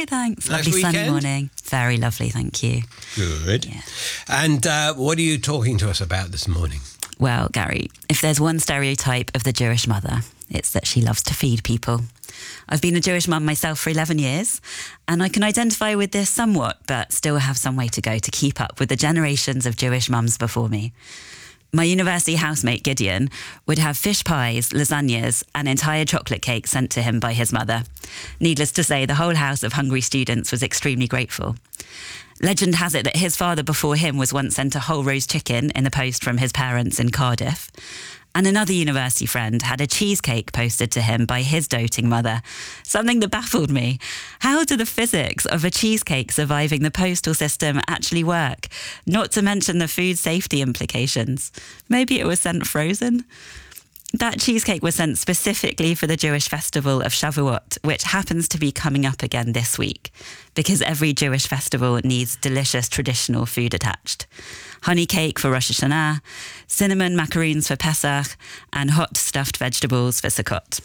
thanks. Nice Lovely sunny weekend? morning. Very lovely, thank you. Good. Yeah. And what are you talking to us about this morning? Well, Gary, if there's one stereotype of the Jewish mother, it's that she loves to feed people. I've been a Jewish mum myself for 11 years, and I can identify with this somewhat, but still have some way to go to keep up with the generations of Jewish mums before me. My university housemate, Gideon, would have fish pies, lasagnas, and entire chocolate cakes sent to him by his mother. Needless to say, the whole house of hungry students was extremely grateful. Legend has it that his father before him was once sent a whole roast chicken in the post from his parents in Cardiff. And another university friend had a cheesecake posted to him by his doting mother, something that baffled me. How do the physics of a cheesecake surviving the postal system actually work? Not to mention the food safety implications. Maybe it was sent frozen? That cheesecake was sent specifically for the Jewish festival of Shavuot, which happens to be coming up again this week, because every Jewish festival needs delicious traditional food attached. Honey cake for Rosh Hashanah, cinnamon macaroons for Pesach, and hot stuffed vegetables for Sukkot.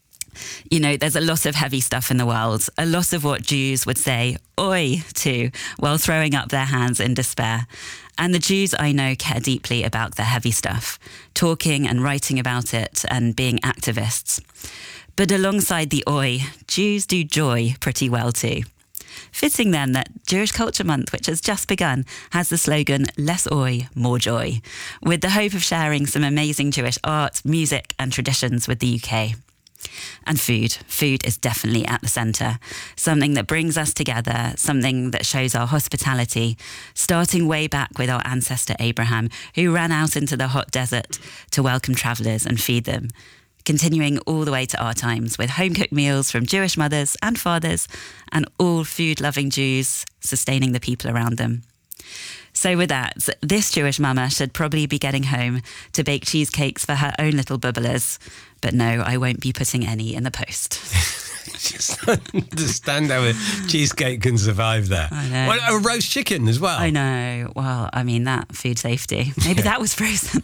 You know, there's a lot of heavy stuff in the world, a lot of what Jews would say "oi" to while throwing up their hands in despair. And the Jews I know care deeply about the heavy stuff, talking and writing about it and being activists. But alongside the oi, Jews do joy pretty well too. Fitting then that Jewish Culture Month, which has just begun, has the slogan "Less oi, more joy," with the hope of sharing some amazing Jewish art, music and traditions with the UK. And food. Food is definitely at the centre. Something that brings us together, something that shows our hospitality, starting way back with our ancestor Abraham, who ran out into the hot desert to welcome travellers and feed them. Continuing all the way to our times with home-cooked meals from Jewish mothers and fathers and all food-loving Jews sustaining the people around them. So with that, this Jewish mama should probably be getting home to bake cheesecakes for her own little bubblers. But no, I won't be putting any in the post. Just understand how a cheesecake can survive there. I know. Well, a roast chicken as well. I know. Well, I mean, that food safety. Maybe that was frozen.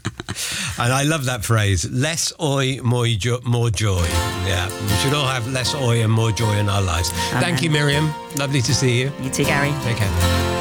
And I love that phrase, less oi, more joy. Yeah, we should all have less oi and more joy in our lives. Amen. Thank you, Miriam. Lovely to see you. You too, Gary. Take care.